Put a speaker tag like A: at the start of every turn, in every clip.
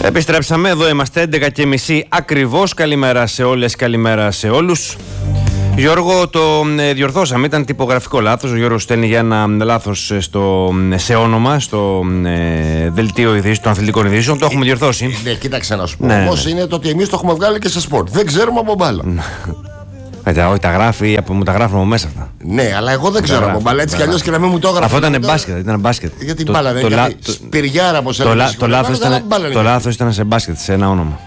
A: Επιστρέψαμε, εδώ είμαστε 11:30 ακριβώς. Καλημέρα σε όλες, καλημέρα σε όλους. Γιώργο, το διορθώσαμε, ήταν τυπογραφικό λάθος. Ο Γιώργος στέλνει για ένα λάθος σε όνομα, στο δελτίο ειδήσεων, των αθλητικών ειδήσεων. Το έχουμε διορθώσει.
B: Ναι, κοίταξε να σου πω. Όμως είναι το ότι εμείς το έχουμε βγάλει και σε σπορτ. Δεν ξέρουμε από μπάλα.
A: Όχι, τα γράφει, μου τα γράφουν από μέσα αυτά.
B: Ναι, αλλά εγώ δεν ξέρω από μπάλα. Έτσι κι αλλιώς και να μην μου το έγραφε.
A: Αυτό ήταν μπάσκετ. Ήταν μπάσκετ.
B: Γιατί μπάλα δεν είναι. Σπυριάρα από σένα.
A: Το λάθος ήταν σε μπάσκετ, σε ένα όνομα.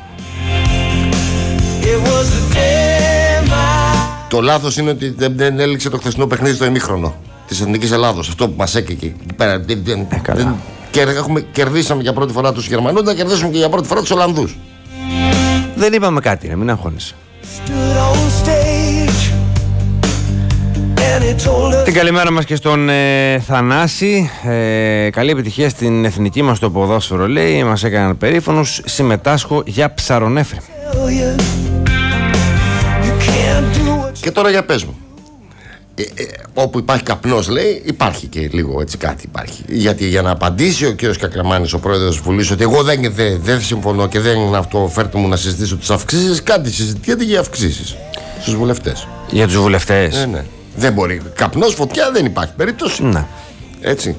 B: Το λάθος είναι ότι δεν έληξε το χθεσινό παιχνίδι στο ημίχρονο της Εθνικής Ελλάδος. Αυτό που μας έκαικε εκεί πέρα. Κερδίσαμε για πρώτη φορά τους Γερμανούς, να κερδίσουμε και για πρώτη φορά τους Ολλανδούς.
A: Δεν είπαμε κάτι, μην αγχώνεσαι. Την καλημέρα μας και στον Θανάση. Καλή επιτυχία στην εθνική μας το ποδόσφαιρο, λέει. Μας έκαναν περήφανους. Συμμετάσχω για ψαρονέφρι.
B: Και τώρα για πες μου. Όπου υπάρχει καπνός, λέει, υπάρχει και λίγο έτσι κάτι υπάρχει. Γιατί για να απαντήσει ο κύριος Κακραμάνης, ο πρόεδρος της Βουλής, ότι εγώ δεν συμφωνώ και δεν είναι αυτό, φέρτε μου να συζητήσω τις αυξήσεις, κάτι συζητιέται για αυξήσεις στους βουλευτές.
A: Για τους βουλευτές.
B: Ναι. Δεν μπορεί. Καπνός, φωτιά δεν υπάρχει περίπτωση.
A: Ναι.
B: Έτσι.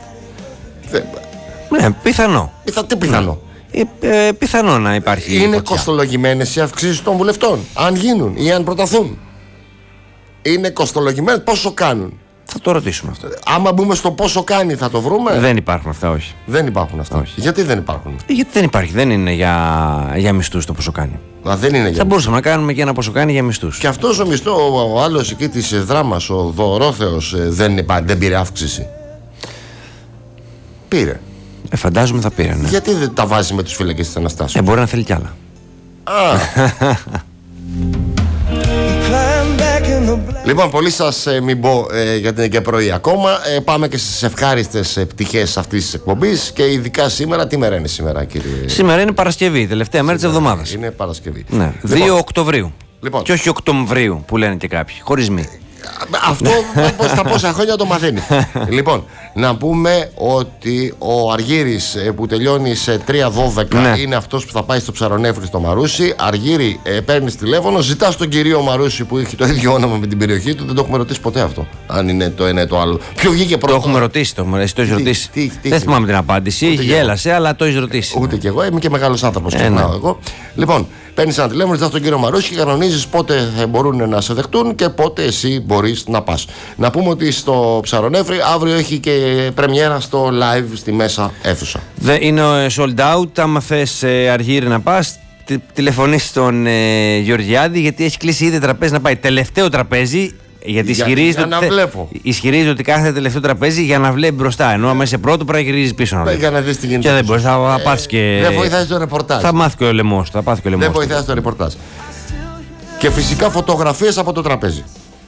A: Ναι, πιθανό.
B: Τι πιθανό.
A: Πιθανό να υπάρχει.
B: Είναι κοστολογημένες οι αυξήσεις των βουλευτών, αν γίνουν ή αν προταθούν. Είναι κοστολογημένες, πόσο κάνουν.
A: Θα το ρωτήσουμε αυτό.
B: Άμα μπούμε στο πόσο κάνει, θα το βρούμε.
A: Δεν υπάρχουν αυτά, όχι.
B: Δεν υπάρχουν αυτά.
A: Όχι.
B: Γιατί δεν υπάρχουν.
A: Γιατί δεν υπάρχει. Δεν είναι για μισθούς το πόσο κάνει.
B: Δεν είναι
A: θα μπορούσαμε να κάνουμε και ένα πόσο κάνει για μισθούς.
B: Και αυτός ο μισθός, ο άλλος εκεί της δράμας, ο Δωρόθεος, δεν πήρε αύξηση. Πήρε.
A: Φαντάζομαι θα πήρε. Ναι.
B: Γιατί δεν τα βάζει με τους φύλακες της Αναστάσεως.
A: Μπορεί να θέλει κι άλλα.
B: Λοιπόν, πολύ σας μην πω γιατί είναι και πρωί ακόμα. Πάμε και στις ευχάριστες πτυχές αυτής της εκπομπής. Και ειδικά σήμερα, τι μέρα είναι σήμερα, κύριε?
A: Σήμερα είναι Παρασκευή, τελευταία μέρα της εβδομάδας.
B: Είναι Παρασκευή.
A: Ναι. 2 Οκτωβρίου. Λοιπόν. Και όχι Οκτωβρίου που λένε και κάποιοι. Χωρισμοί.
B: Αυτό στα πόσα χρόνια το μαθαίνει. Λοιπόν, να πούμε ότι ο Αργύρης που τελειώνει σε 3-12 είναι αυτός που θα πάει στο ψαρονέφρι στο Μαρούσι. Αργύρη, παίρνεις τηλέφωνο, ζητάς τον κυρίο Μαρούσι που έχει το ίδιο όνομα με την περιοχή του. Δεν το έχουμε ρωτήσει ποτέ αυτό. Αν είναι το ένα ή το άλλο. Ποιο βγήκε πρώτο?
A: Το έχουμε ρωτήσει, εσύ το έχεις ρωτήσει. Δεν θυμάμαι την απάντηση. Γέλασε, αλλά το έχεις ρωτήσει.
B: Ούτε κι εγώ, είμαι και μεγάλος άνθρωπος. Εγώ. Λοιπόν, παίρνεις ένα τηλέφωνο, ζητάς τον κύριο Μαρούσι και κανονίζεις πότε θα μπορούν να σε δεχτούν και πότε εσύ μπορείς να πας. Να πούμε ότι στο ψαρονέφρι αύριο έχει και πρεμιέρα στο live στη μέσα αίθουσα.
A: Είναι sold out. Άμα θες, Αργύρη, να πας, τηλεφωνείς στον Γεωργιάδη, γιατί έχει κλείσει ήδη τραπέζι να πάει. Τελευταίο τραπέζι. Γιατί ισχυρίζεται ότι κάθε τελευταίο τραπέζι για να βλέπει μπροστά. Ενώ άμα είσαι πρώτο πρέπει να γυρίζει πίσω.
B: Για να δεις τι γίνεται.
A: Και δεν μπορείς, θα πάθεις και.
B: Δεν βοηθάει το ρεπορτάζ.
A: Θα μάθει και ο λαιμός.
B: Δεν βοηθάει το ρεπορτάζ. Και φυσικά φωτογραφίες από το τραπέζι.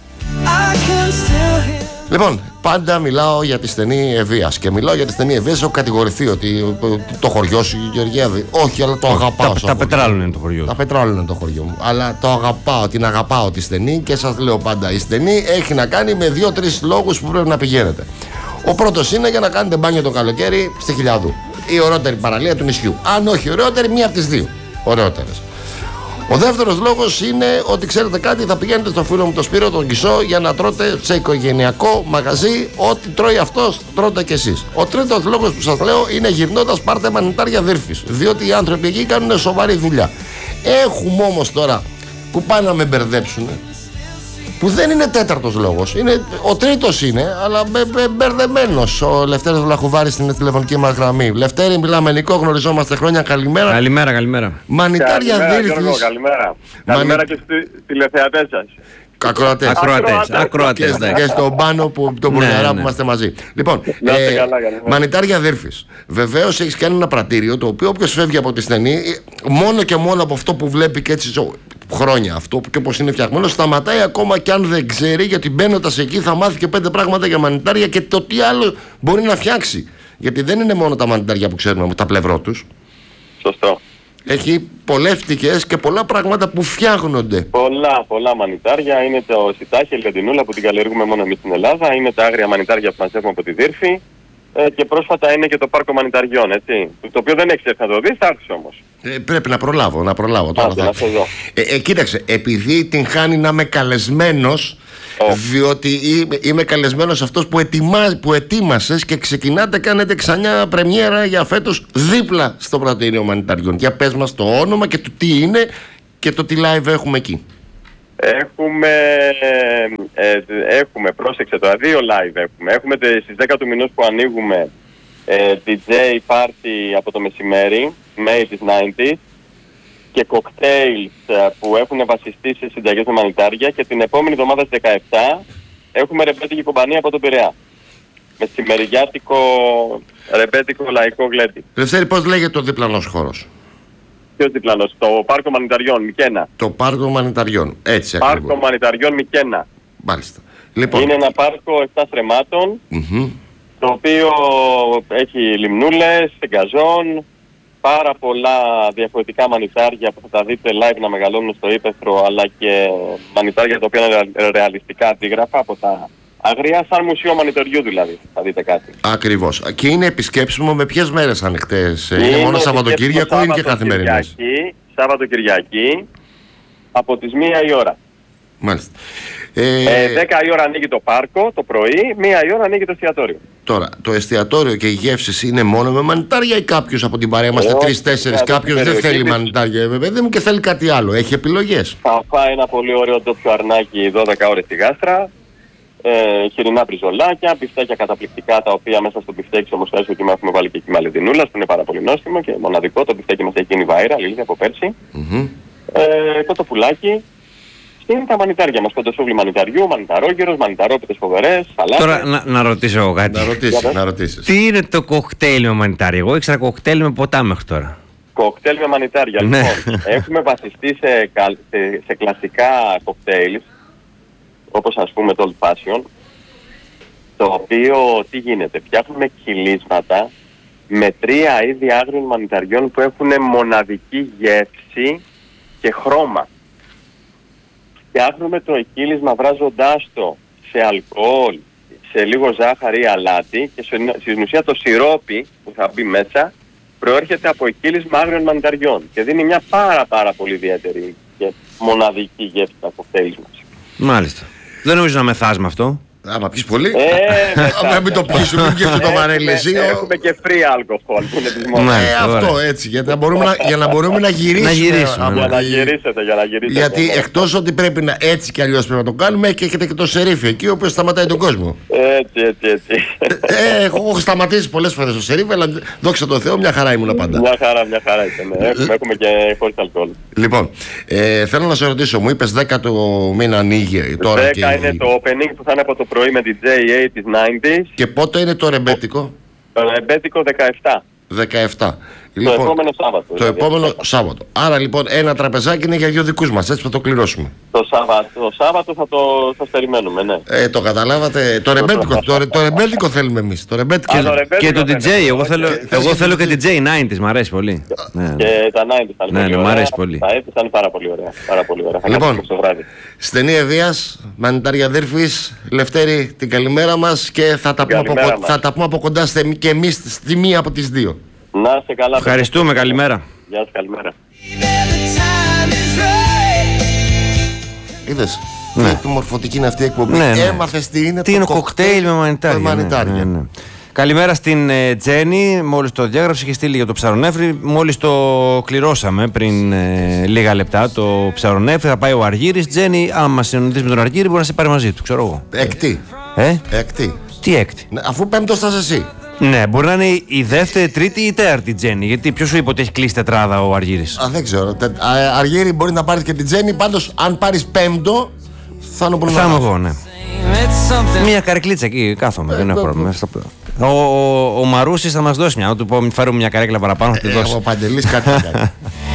B: Λοιπόν, πάντα μιλάω για τη στενή Ευβοίας. Και μιλάω για τη στενή Ευβοίας. Έχω κατηγορηθεί ότι το χωριό σου, Γεωργιάδη. Όχι, αλλά το αγαπάω.
A: Τα πετράλων είναι το χωριό.
B: Τα πετράλων είναι το χωριό μου. Αλλά το αγαπάω, την αγαπάω τη στενή και σας λέω πάντα: η στενή έχει να κάνει με 2-3 λόγους που πρέπει να πηγαίνετε. Ο πρώτος είναι για να κάνετε μπάνιο το καλοκαίρι στη Χιλιάδου. Η ωραιότερη παραλία του νησιού. Αν όχι ωραιότερη, μία από τις δύο ωραιότερες. Ο δεύτερος λόγος είναι ότι ξέρετε κάτι, θα πηγαίνετε στο φίλο μου τον Σπύρο τον Κισό για να τρώτε σε οικογενειακό μαγαζί. Ό,τι τρώει αυτός, τρώτε κι εσείς. Ο τρίτος λόγος που σας λέω είναι γυρνώντας πάρτε μανιτάρια Δύρφης. Διότι οι άνθρωποι εκεί κάνουν σοβαρή δουλειά. Έχουμε όμως τώρα που πάνε να με μπερδέψουν, που δεν είναι τέταρτος λόγος. Ο τρίτος είναι, αλλά μπερδεμένος ο Λευτέρης Βλαχουβάρης στην τηλεφωνική μας γραμμή. Λευτέρη, μιλάμε Νικό, γνωριζόμαστε χρόνια. Καλημέρα.
A: Καλημέρα.
B: Μανιτάρια Δύρφης.
C: Καλημέρα και στους τηλεθεατές σας.
B: Ακροατές. Και στον Πάνο που τον Μπουρνιαρά που είμαστε μαζί. Λοιπόν, μανιτάρια Δύρφης. Βεβαίως έχεις κάνει ένα πρατήριο το οποίο όποιος φεύγει από τη στενή, μόνο και μόνο από αυτό που βλέπει και έτσι χρόνια αυτό και όπως είναι φτιαγμένο, σταματάει ακόμα και αν δεν ξέρει, γιατί μπαίνοντας εκεί θα μάθει και 5 πράγματα για μανιτάρια και το τι άλλο μπορεί να φτιάξει. Γιατί δεν είναι μόνο τα μανιτάρια που ξέρουμε από τα πλευρό τους.
C: Σωστό.
B: Έχει πολλές πτυχές και πολλά πράγματα που φτιάχνονται.
C: Πολλά μανιτάρια. Είναι το σιτάχι ελκαντινούλα που την καλλιεργούμε μόνο εμείς στην Ελλάδα. Είναι τα άγρια μανιτάρια που μαζεύουμε από τη Δύρφη. Και πρόσφατα είναι και το πάρκο Μανιταριών, έτσι. Το οποίο δεν έχεις έρθει να το δεις, θα έρθεις όμως.
B: Πρέπει να προλάβω τώρα.
C: Άντε, να σε δω.
B: Κοίταξε, επειδή την χάνει να είμαι καλεσμένος, διότι είμαι καλεσμένος αυτός που ετοίμασες και κάνετε ξανά πρεμιέρα για φέτος δίπλα στο Πρατήριο Μανιταριών. Για πες μας το όνομα και το τι είναι και το τι live έχουμε εκεί.
C: Έχουμε, πρόσεξε τώρα, 2 live έχουμε. Έχουμε στις 10 του μηνός που ανοίγουμε DJ party από το μεσημέρι, May της 90's, και cocktails που έχουν βασιστεί σε συνταγές με μανιτάρια, και την επόμενη εβδομάδα στις 17 έχουμε ρεμπέτικη κομπανία από τον Πειραιά. Μεσημεριάτικο ρεμπέτικο λαϊκό γλέντι.
B: Λευτέρη, πώς λέγεται ο διπλανός χώρος?
C: Ποιος διπλανός? Το πάρκο Μανιταριών, Μικένα.
B: Το πάρκο Μανιταριών, έτσι
C: Πάρκο
B: ακριβώς.
C: Μανιταριών, Μικένα.
B: Μάλιστα. Λοιπόν.
C: Είναι ένα πάρκο 7 στρεμμάτων, το οποίο έχει λιμνούλες, γκαζόν, πάρα πολλά διαφορετικά μανιτάρια που θα τα δείτε live να μεγαλώνουν στο ύπαιθρο, αλλά και μανιτάρια τα οποία είναι ρεαλιστικά αντίγραφα από τα αγρία, σαν μουσείο μανιταριού δηλαδή, θα δείτε κάτι.
B: Ακριβώς. Και είναι επισκέψιμο με ποιες μέρες ανοιχτές? Είναι μόνο Σαββατοκύριακο ή είναι και καθημερινές?
C: Σάββατο-Κυριακή, από τις 1 η ώρα.
B: Μάλιστα.
C: 10 η ώρα ανοίγει το πάρκο το πρωί, 1 η ώρα ανοίγει το εστιατόριο.
B: Τώρα, το εστιατόριο και οι γεύσεις είναι μόνο με μανιτάρια ή κάποιος από την παρέα? Είμαστε 3-4, κάποιος δεν θέλει μανιτάρια, παιδί μου, και θέλει κάτι άλλο? Έχει επιλογές?
C: Θα φάει ένα πολύ ωραίο ντόπιο αρνάκι 12 ώρες στη γάστρα, χοιρινά μπριζολάκια, μπιφτέκια καταπληκτικά, τα οποία μέσα στο μπιφτέκι όμως έχουμε βάλει και εκεί μαλεντινούλας, που είναι πάρα πολύ νόστιμο και μοναδικό. Το μπιφτέκι μας έχει γίνει viral ήδη από πέρσι. Κοτοπουλάκι. Είναι τα μανιτάρια μας, κοντοσούβλι μανιταριού, μανιταρόγυρος, μανιταρόπιτες φοβερές, σαλάτες.
A: Τώρα να ρωτήσω εγώ κάτι.
B: Να ρωτήσεις.
A: Τι είναι το κοκτέιλ με μανιτάρια? Εγώ ήξερα κοκτέιλ με ποτά μέχρι τώρα.
C: Κοκτέιλ με μανιτάρια.
A: Ναι.
C: Λοιπόν, έχουμε βασιστεί σε κλασικά κοκτέιλ, όπως ας πούμε το Old Fashion, το οποίο τι γίνεται? Φτιάχνουμε κυλίσματα με 3 είδη άγριων μανιταριών που έχουν μοναδική γεύση και χρώμα. Φτιάχνουμε το εκκύλισμα βράζοντάς το σε αλκοόλ, σε λίγο ζάχαρη ή αλάτι, και στην ουσία το σιρόπι που θα μπει μέσα προέρχεται από εκκύλισμα άγριων μανιταριών και δίνει μια πάρα πολύ ιδιαίτερη και μοναδική γεύση στα κοκτέιλ μας.
A: Μάλιστα. Δεν νομίζω να μεθάς με αυτό.
B: Άμα πεις πολύ, μην το πεις, μην πιέσεις το μαρέλεσίο.
C: Έχουμε και free alcohol που είναι της μόνος.
B: Αυτό έτσι, για να μπορούμε να γυρίσουμε.
C: Για να γυρίσετε.
B: Γιατί εκτός ότι πρέπει να έτσι κι αλλιώς πρέπει να το κάνουμε, και έχετε και το σερίφι εκεί, ο οποίος σταματάει τον κόσμο.
C: Έτσι.
B: Έχω σταματήσει πολλές φορές το σερίφι, αλλά δόξα τω Θεώ, μια χαρά ήμουν πάντα.
C: Μια χαρά ήταν. Έχουμε και χωρίς αλκοόλ.
B: Λοιπόν, θέλω να σε ρωτήσω, μου είπες 10 το μήνα ανοίγει τώρα.
C: 10 είναι το opening που θα είναι από το πρωί με DJ 80's, 90's.
B: Και πότε είναι το ρεμπέτικο?
C: Το ρεμπέτικο 17.
B: 17.
C: Λοιπόν, το επόμενο Σάββατο.
B: Το επόμενο Σάββατο. Άρα λοιπόν ένα τραπεζάκι είναι για 2 δικούς μας, έτσι θα το κληρώσουμε.
C: Το Σάββατο θα σας περιμένουμε, ναι.
B: Το καταλάβατε. Το ρεμπέτικο θέλουμε εμείς.
A: Και το DJ, εγώ θέλω και DJ 90's, μ' αρέσει πολύ.
C: Και τα 90's θα είναι πολύ ωραία.
A: Μ' αρέσει πολύ.
C: Τα 80's θα είναι πάρα πολύ ωραία.
B: Λοιπόν, στενή Ευβοίας, Μανιτάρια Δέρφης, Λευτέρη, την καλημέρα μας, και θα τα πούμε από κοντά και εμείς στη μία από τις 2.
C: Να είστε καλά.
A: Ευχαριστούμε, καλημέρα.
C: Γεια σας, καλημέρα.
B: Είδες, τι μορφωτική είναι αυτή η εκπομπή. Έμαθες τι είναι
A: το κοκτέιλ με μανιτάρια. Ναι. Καλημέρα στην Τζέννη, μόλις το διάγραψε, είχε στείλει για το ψαρονέφρι. Μόλις το κληρώσαμε πριν λίγα λεπτά το ψαρονέφρι. Θα πάει ο Αργύρης. Τζέννη, άμα συναντήσεις με τον Αργύρη, μπορεί να σε πάρει μαζί του, ξέρω εγώ.
B: Έκτη.
A: Τι έκτη?
B: Αφού πέμπτος θα είσαι εσύ.
A: Ναι, μπορεί να είναι η δεύτερη, τρίτη ή τέταρτη Τζέννη. Γιατί ποιος σου είπε ότι έχει κλείσει τετράδα ο Αργύρης?
B: Δεν ξέρω. Αργύρη, μπορεί να πάρεις και την Τζέννη. Πάντως, αν πάρεις πέμπτο, θα είναι πολύ.
A: Θα είμαι εγώ, ναι. Μια καρεκλίτσα εκεί κάθομαι. Δεν έχω πρόβλημα. Ο Μαρούσης θα μας δώσει μια. Να του πω, μην φέρουμε μια καρέκλα παραπάνω, θα τη δώσει.
B: Ο Παντελής κάτι θα κάνει.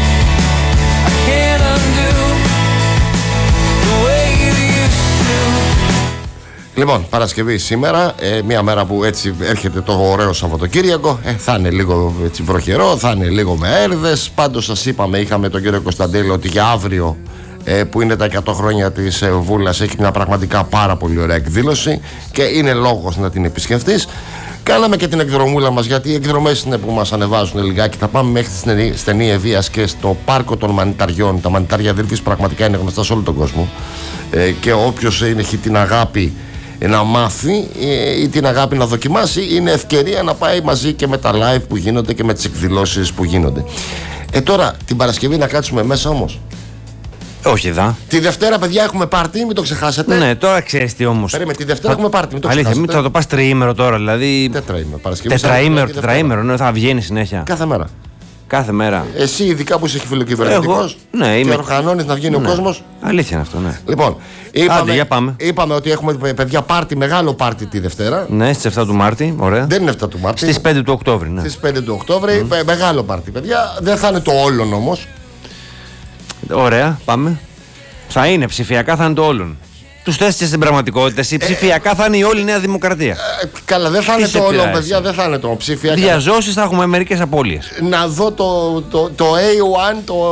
B: Λοιπόν, Παρασκευή σήμερα, μια μέρα που έτσι έρχεται το ωραίο Σαββατοκύριακο. Θα είναι λίγο έτσι βροχερό, θα είναι λίγο με έρδες. Πάντως σας είπαμε, είχαμε τον κύριο Κωνσταντέλο, ότι για αύριο που είναι τα 100 χρόνια της Βούλας έχει μια πραγματικά πάρα πολύ ωραία εκδήλωση και είναι λόγος να την επισκεφτείς. Κάναμε και την εκδρομούλα μας, γιατί οι εκδρομές είναι που μας ανεβάζουν λιγάκι. Θα πάμε μέχρι τη στενή Ευβοίας και στο πάρκο των μανιταριών. Τα μανιτάρια Δύρβης πραγματικά είναι γνωστά σε όλο τον κόσμο. Και όποιος έχει την αγάπη να μάθει ή την αγάπη να δοκιμάσει, είναι ευκαιρία να πάει μαζί και με τα live που γίνονται και με τις εκδηλώσεις που γίνονται. Τώρα την Παρασκευή να κάτσουμε μέσα όμως.
A: Όχι εδώ.
B: Τη Δευτέρα, παιδιά, έχουμε πάρτι, μην το ξεχάσετε.
A: Ναι, τώρα ξέρεις τι όμως.
B: Περίμενε, τη Δευτέρα έχουμε πάρτι, μην το ξεχάσετε.
A: Αλήθεια, μην θα το πας τριήμερο τώρα, δηλαδή. Τετραήμερο, θα βγαίνει συνέχεια.
B: Κάθε μέρα.
A: Κάθε μέρα.
B: Εσύ, ειδικά που είσαι φιλοκυβερνητικός,
A: ναι,
B: και οργανώνεις να βγαίνει ο κόσμος.
A: Αλήθεια είναι αυτό, ναι.
B: Λοιπόν,
A: πάμε.
B: είπαμε ότι έχουμε, παιδιά, πάρτι, μεγάλο πάρτι τη Δευτέρα.
A: Ναι, στις 7 του Μάρτη, ωραία.
B: Δεν είναι 7 του Μάρτη.
A: Στις 5 του Οκτώβρη, ναι.
B: Στις 5 του Οκτώβρη, μεγάλο πάρτι, παιδιά. Δεν θα είναι το όλον όμως.
A: Ωραία, πάμε. Θα είναι ψηφιακά, θα είναι το όλον. Τους θες και στην πραγματικότητα. Εσύ ψηφιακά θα είναι η όλη Νέα Δημοκρατία.
B: Καλά, δεν θα είναι το όλο, παιδιά, δεν θα είναι το ψηφιακά.
A: Διαζώσεις, θα έχουμε μερικές απώλειες.
B: Να δω το A1, το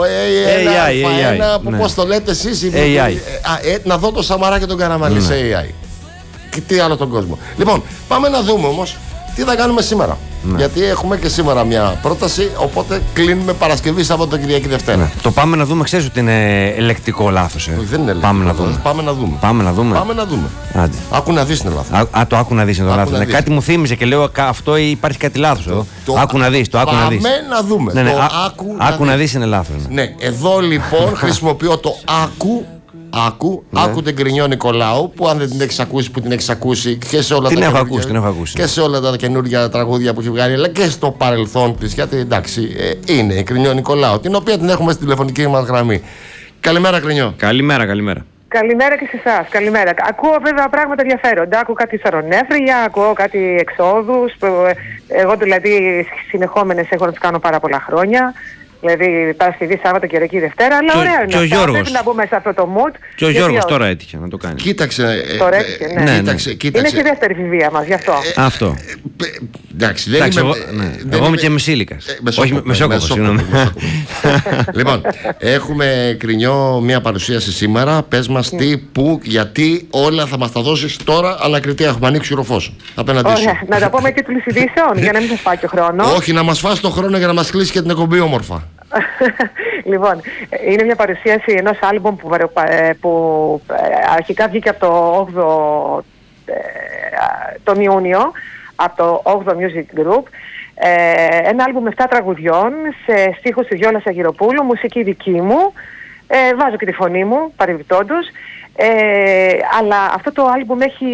B: A1, που πώς το λέτε εσείς. Να δω το Σαμαρά και τον Καραμανλή σε AI. Και τι άλλο τον κόσμο. Λοιπόν, πάμε να δούμε όμως τι θα κάνουμε σήμερα. Γιατί έχουμε και σήμερα μια πρόταση, οπότε κλείνουμε Παρασκευή, Σάββατο, Κυριακή, Δευτέρα.
A: Το πάμε να δούμε, ξέρεις ότι είναι ελεκτικό λάθος.
B: Δεν είναι ελεκτικό. Πάμε να δούμε.
A: Άντε.
B: Άκου να δεις είναι λάθος.
A: Το άκου να δεις είναι το λάθος. Κάτι μου θύμιζε και λέω αυτό υπάρχει κάτι λάθος εδώ. Άκου να δεις,
B: Πάμε να δούμε.
A: Ναι, άκου να δεις είναι λάθος.
B: Ναι, εδώ λοιπόν χρησιμοποιώ το άκου. Άκου την Γκρινιό Νικολάου, που αν δεν την έχεις ακούσει, που την έχεις ακούσει και σε όλα
A: την έχω ακούσει.
B: Και σε όλα τα καινούργια τραγούδια που έχει βγάλει, αλλά και στο παρελθόν της, γιατί εντάξει, είναι η Γκρινιό Νικολάου, την οποία την έχουμε στη τηλεφωνική μας γραμμή. Καλημέρα, Γκρινιό.
A: Καλημέρα.
D: Καλημέρα και σε εσάς. Καλημέρα. Ακούω βέβαια πράγματα ενδιαφέροντα. Ακούω κάτι σαρονέφρια, ακούω κάτι εξόδους. Εγώ δηλαδή συνεχόμενες έχω να τις κάνω πάρα πολλά χρόνια. Δηλαδή Παρασκευή, Σάββατο, Κυριακή, Δευτέρα. Αλλά ωραία είναι αυτά. Πρέπει να μπούμε σε αυτό το mood.
A: Και ο Γιώργος τώρα έτυχε να το κάνει.
B: Κοίταξε.
D: Τώρα έτυχε, ναι. Είναι και η δεύτερη φιβία μας, γι' αυτό.
A: Αυτό.
B: Εντάξει, δεν είμαι.
A: Εγώ είμαι και μεσήλικας. Όχι, μεσόκοπος, συγγνώμη.
B: Λοιπόν, έχουμε, Γκρινιό, μια παρουσίαση σήμερα. Πες μας τι, πού, γιατί, όλα θα μας τα δώσεις τώρα. Ανακριτή, έχουμε ανοίξει ουροφός απέναντί σου.
D: Να τα πω με τίτλους ειδήσεων για να μην σας φάει και χρόνο.
B: Όχι, να μας φας το χρόνο για να μας κλείσει και την εκπομπή όμορφα.
D: Λοιπόν, είναι μια παρουσίαση ενός άλμπουμ που αρχικά βγήκε από το 8ο τον Ιούνιο, από το 8ο Music Group. Ένα άλμπουμ με 7 τραγουδιών σε στίχους του Γιώλα Σαγυροπούλου, μουσική δική μου. Βάζω και τη φωνή μου παρεμπιπτόντως. Αλλά αυτό το άλμπουμ έχει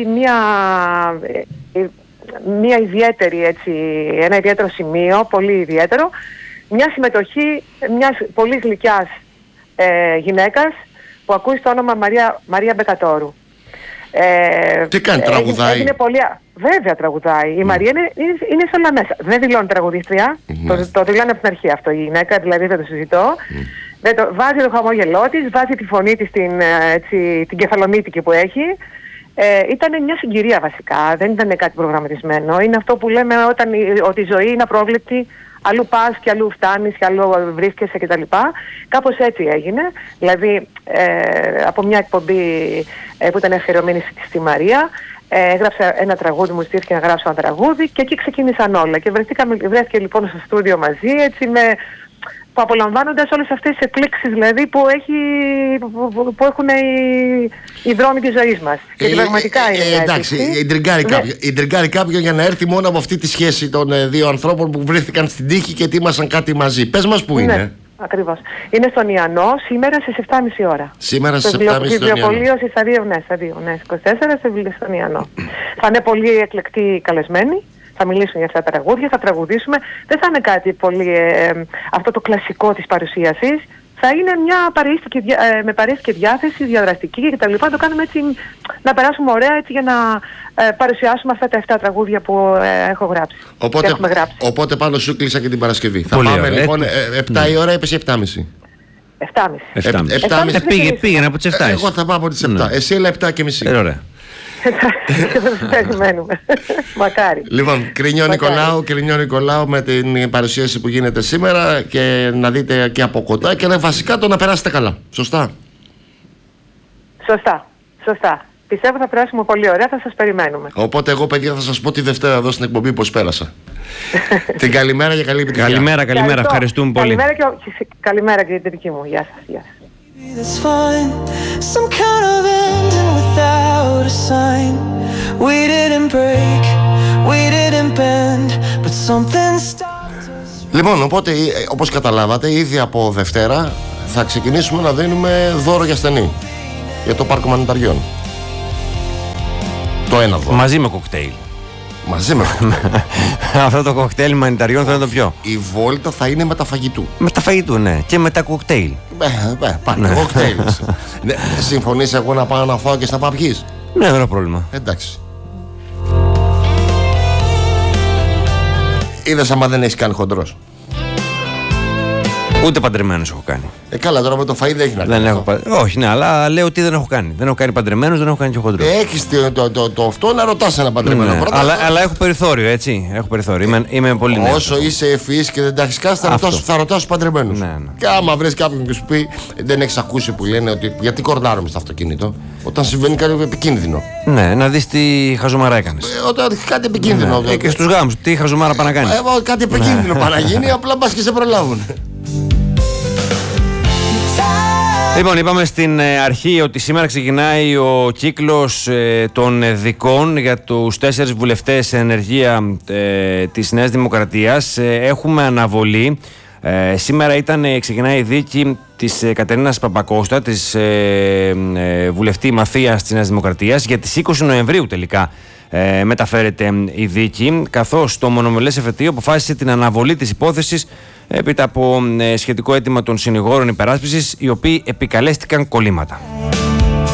D: μια ιδιαίτερη, έτσι, ένα ιδιαίτερο σημείο, πολύ ιδιαίτερο. Μια συμμετοχή μιας πολύ γλυκιάς γυναίκας που ακούει το όνομα Μαρία Μπεκατόρου.
B: Τι κάνει, τραγουδάει?
D: Βέβαια τραγουδάει. Η Μαρία είναι σε όλα μέσα. Δεν δηλώνει τραγουδίστρια. Το δηλώνει από την αρχή αυτό η γυναίκα, δηλαδή δεν το συζητώ. Βάζει το χαμόγελό της, βάζει τη φωνή της την κεφαλονίτικη που έχει. Ήταν μια συγκυρία βασικά, δεν ήταν κάτι προγραμματισμένο. Είναι αυτό που λέμε ότι η ζωή είναι απρόβλεπτη. Αλλού πας και αλλού φτάνεις και αλλού βρίσκεσαι κτλ. Κάπως έτσι έγινε. Δηλαδή από μια εκπομπή που ήταν αφιερωμένη στη Μαρία, έγραψα ένα τραγούδι, μου ζητήθηκε να γράψω ένα τραγούδι και εκεί ξεκίνησαν όλα. Και βρέθηκε λοιπόν στο στούντιο μαζί, έτσι, που απολαμβάνοντας όλες αυτές τις εκπλήξεις δηλαδή που έχουν οι δρόμοι της ζωής μας. Γιατί πραγματικά είναι
B: εντάξει, ιντριγκάρει κάποιον για να έρθει μόνο από αυτή τη σχέση των δύο ανθρώπων που βρέθηκαν στην τύχη και ετοίμασαν κάτι μαζί. Πες μας που είναι.
D: Ακριβώς. Είναι στον Ιαννό σήμερα στις 7.30 ώρα.
B: Σήμερα στις 7.30 ώρα.
D: Στο βιβλιοπωλείο στα 24 στον Ιαννό. Θα είναι πολύ εκλεκτοί καλεσμένοι. Θα μιλήσουν για αυτά τα τραγούδια, θα τραγουδήσουμε. Δεν θα είναι κάτι πολύ αυτό το κλασικό της παρουσίασης. Θα είναι μια με παρέστηκε διάθεση, διαδραστική κτλ. Το κάνουμε έτσι να περάσουμε ωραία έτσι, για να παρουσιάσουμε αυτά τα 7 τραγούδια που έχω γράψει.
B: Οπότε πάνω σου κλείσα και την Παρασκευή.
A: Πολύ
B: θα πάμε
A: ωραία,
B: λοιπόν 7 η ώρα, είπες 7.30.
D: 7.30.
A: Πήγαινε από τις 7.
B: Εγώ θα πάω από τις 7. Εσύ έλα 7.30.
A: Ωραία.
D: Περιμένουμε. Μακάρι.
B: Λοιπόν, Γκρινιό Νικολάου με την παρουσίαση που γίνεται σήμερα και να δείτε και από κοντά και βασικά το να περάσετε καλά. Σωστά.
D: Σωστά. Πιστεύω θα περάσουμε πολύ ωραία, θα σας περιμένουμε.
B: Οπότε εγώ, παιδιά, θα σας πω τη Δευτέρα εδώ στην εκπομπή πώς πέρασα. Την καλημέρα και καλή επιτυχία.
A: Καλημέρα, ευχαριστούμε πολύ.
D: Καλημέρα και την δική μου. Γεια σας. Γεια σας.
E: That's fine. Some kind of ending without a sign. We didn't break, we didn't bend, but something stopped us.
B: Λοιπόν, οπότε όπως καταλάβατε, ήδη από Δευτέρα θα ξεκινήσουμε να δίνουμε δώρο για ασθενή. Για το πάρκο μανιταριών. Το ένα δώρο.
A: Μαζί με κοκτέιλ.
B: Μαζί με κοκτέιλ.
A: Αυτό το κοκτέιλ μανιταριών θα είναι το πιο.
B: Η βόλτα θα είναι με τα φαγητού.
A: Με τα φαγητού, ναι. Και με τα κοκτέιλ.
B: Πάρε το κοκτέιλ. Συμφωνείς εγώ να πάω να φάω και να πάω πιείς?
A: Ναι, δεν έχω πρόβλημα.
B: Εντάξει. Είδες άμα δεν έχεις κάνει χοντρός?
A: Ούτε παντρεμένος έχω κάνει.
B: Καλά, τώρα με το φαΐ δεν έχει να κάνει.
A: Όχι, ναι, αλλά λέω ότι δεν έχω κάνει. Δεν έχω κάνει παντρεμένος, δεν έχω κάνει και χοντρό.
B: Έχεις το αυτό να ρωτάς ένα παντρεμένο.
A: Ναι, αλλά έχω περιθώριο, έτσι. Έχω περιθώριο. Είμαι πολύ νέος.
B: Όσο είσαι ευφυής και δεν τα έχεις κάνει, θα ρωτάς τους παντρεμένους.
A: Ναι.
B: Και άμα βρεις κάποιον και σου πει, δεν έχεις ακούσει που λένε ότι γιατί κορνάρουμε στο αυτοκίνητο, όταν συμβαίνει κάτι επικίνδυνο.
A: Ναι, να δεις τι χαζομαρά έκανες.
B: Όταν κάτι επικίνδυνο.
A: Ναι. Και στους γάμους, τι χαζομάρα πάνε να κάνεις.
B: Κάτι επικίνδυνο πάνε να γίνει, απλά μπας και σε προλάβουν.
A: Λοιπόν, είπαμε στην αρχή ότι σήμερα ξεκινάει ο κύκλος των δικών για τους 4 βουλευτές σε ενεργεία της Νέας Δημοκρατίας. Έχουμε αναβολή. Σήμερα ξεκινάει η δίκη της Κατερίνας Παπακώστα, της βουλευτή μαθίας της Νέας Δημοκρατίας. Για τις 20 Νοεμβρίου τελικά μεταφέρεται η δίκη, καθώς το μονομελές εφετείο αποφάσισε την αναβολή της υπόθεσης έπειτα από σχετικό αίτημα των συνηγόρων υπεράσπισης, οι οποίοι επικαλέστηκαν κολλήματα.